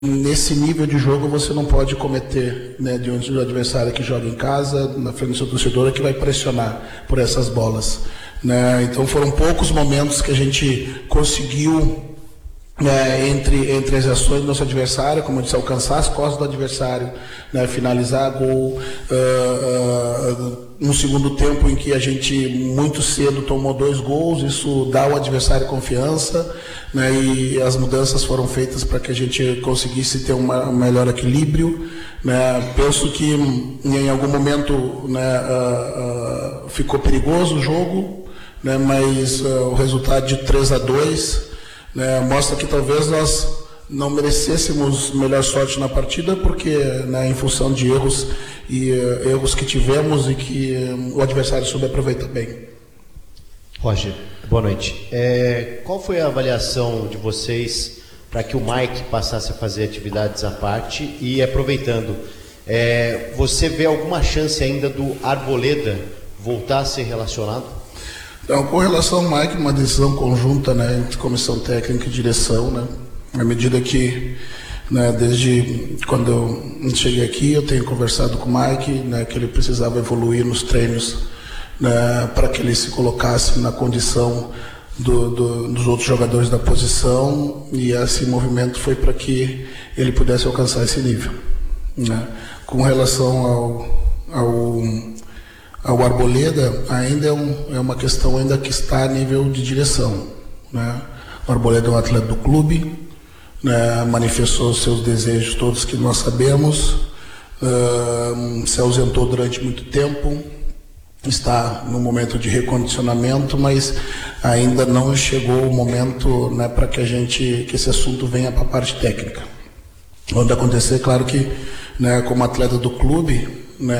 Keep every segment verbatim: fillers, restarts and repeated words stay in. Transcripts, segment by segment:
nesse nível de jogo você não pode cometer, né, diante do adversário que joga em casa, na frente do seu torcedor, que vai pressionar por essas bolas, né? Então foram poucos momentos que a gente conseguiu, né, entre, entre as ações do nosso adversário, como eu disse, alcançar as costas do adversário, né, finalizar gol, uh, uh, um segundo tempo em que a gente muito cedo tomou dois gols, isso dá ao adversário confiança, né, e as mudanças foram feitas para que a gente conseguisse ter uma, um melhor equilíbrio, né. Penso que em algum momento, né, uh, uh, ficou perigoso o jogo, né, mas uh, o resultado de três a dois, né, mostra que talvez nós não merecêssemos melhor sorte na partida, porque, né, em função de erros e uh, erros que tivemos e que um, o adversário soube aproveitar bem. Roger, boa noite. É, qual foi a avaliação de vocês para que o Mike passasse a fazer atividades à parte? E aproveitando, é, você vê alguma chance ainda do Arboleda voltar a ser relacionado? Então, com relação ao Mike, uma decisão conjunta, né, entre comissão técnica e direção, né, à medida que, né, desde quando eu cheguei aqui, eu tenho conversado com o Mike, né, que ele precisava evoluir nos treinos, né, para que ele se colocasse na condição do, do, dos outros jogadores da posição, e esse movimento foi para que ele pudesse alcançar esse nível, né. Com relação ao, ao ao Arboleda, ainda é, um, é uma questão ainda que está a nível de direção, né? O Arboleda é um atleta do clube, né? Manifestou seus desejos todos que nós sabemos, uh, se ausentou durante muito tempo, está no momento de recondicionamento, mas ainda não chegou o momento, né, para que a gente, que esse assunto venha para a parte técnica. Onde acontecer, claro que, né, como atleta do clube, né,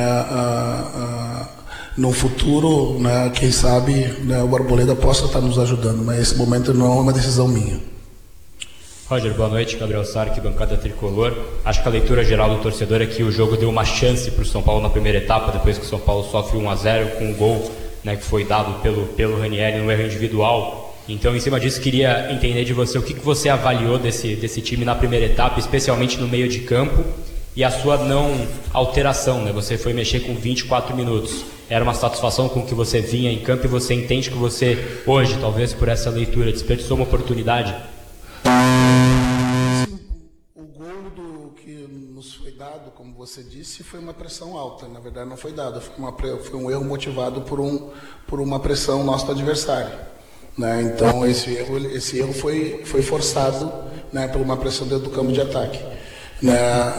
a, a no futuro, né, quem sabe, né, o Arboleda possa estar nos ajudando, mas esse momento não é uma decisão minha. Roger, boa noite. Gabriel Sarque, bancada tricolor. Acho que a leitura geral do torcedor é que o jogo deu uma chance para o São Paulo na primeira etapa, depois que o São Paulo sofre um a zero com um gol, né, que foi dado pelo, pelo Ranieri no erro individual. Então, em cima disso, queria entender de você o que, que você avaliou desse, desse time na primeira etapa, especialmente no meio de campo, e a sua não alteração, né? Você foi mexer com vinte e quatro minutos. Era uma satisfação com o que você vinha em campo, e você entende que você, hoje, talvez por essa leitura, desperdiçou uma oportunidade? Sim, o gol do que nos foi dado, como você disse, foi uma pressão alta. Na verdade, não foi dado, foi, uma, foi um erro motivado por, um, por uma pressão nossa do adversário, né? Então, esse erro, esse erro foi, foi forçado, né, por uma pressão dentro do campo de ataque, né?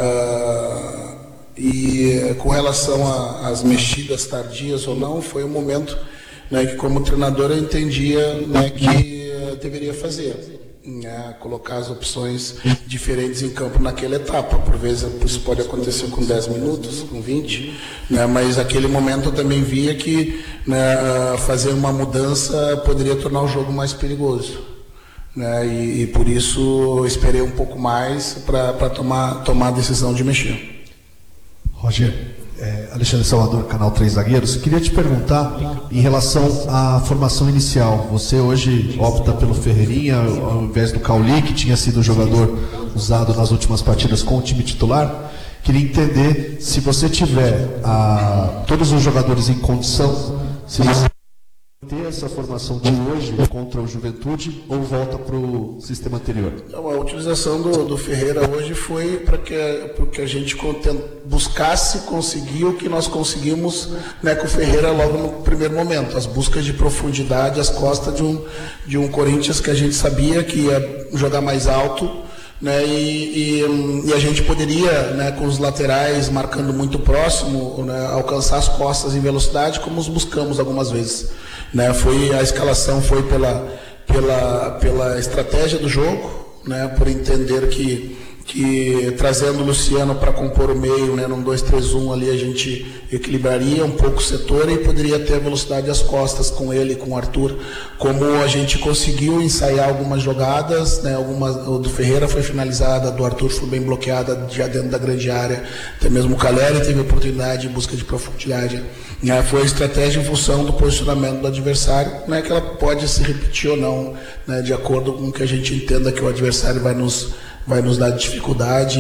Uh, e com relação às mexidas tardias ou não, foi um momento, né, que como treinador eu entendia, né, que uh, deveria fazer, né, colocar as opções diferentes em campo naquela etapa. Por vezes isso pode acontecer com dez minutos, com vinte, né, mas naquele momento eu também via que, né, fazer uma mudança poderia tornar o jogo mais perigoso, né, e, e por isso eu esperei um pouco mais para tomar, tomar a decisão de mexer. Roger, é, Alexandre Salvador, Canal três Zagueiros. Queria te perguntar em relação à formação inicial. Você hoje opta pelo Ferreirinha ao invés do Cauli, que tinha sido o jogador usado nas últimas partidas com o time titular. Queria entender se você tiver a, todos os jogadores em condição, se você ter essa formação de hoje contra o Juventude ou volta para o sistema anterior? Então, a utilização do, do Ferreira hoje foi para que, que a gente buscasse conseguir o que nós conseguimos, né, com o Ferreira logo no primeiro momento, as buscas de profundidade às costas de um, de um Corinthians que a gente sabia que ia jogar mais alto, né, e, e, e a gente poderia, né, com os laterais marcando muito próximo, né, alcançar as costas em velocidade, como os buscamos algumas vezes, né. Foi, a escalação foi pela, pela, pela estratégia do jogo, né, por entender que, que trazendo o Luciano para compor o meio, né, num dois três um ali a gente equilibraria um pouco o setor e poderia ter a velocidade às costas com ele, com o Arthur, como a gente conseguiu ensaiar algumas jogadas, né, algumas, o do Ferreira foi finalizada, a do Arthur foi bem bloqueada já dentro da grande área, até mesmo o Caleri teve oportunidade em busca de profundidade, né, foi a estratégia em função do posicionamento do adversário, né, que ela pode se repetir ou não, né, de acordo com o que a gente entenda que o adversário vai nos vai nos dar dificuldade